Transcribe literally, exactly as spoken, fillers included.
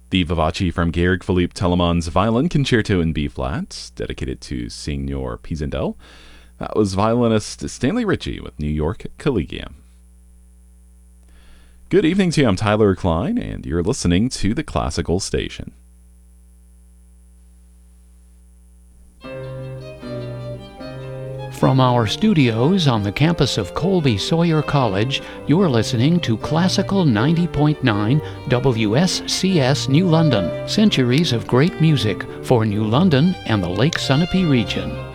The Vivace from Georg Philipp Telemann's Violin Concerto in B-flat, dedicated to Signor Pisendel. That was violinist Stanley Ritchie with New York Collegium. Good evening to you, I'm Tyler Klein, and you're listening to The Classical Station. From our studios on the campus of Colby Sawyer College, you're listening to Classical ninety point nine W S C S New London, centuries of great music for New London and the Lake Sunapee region.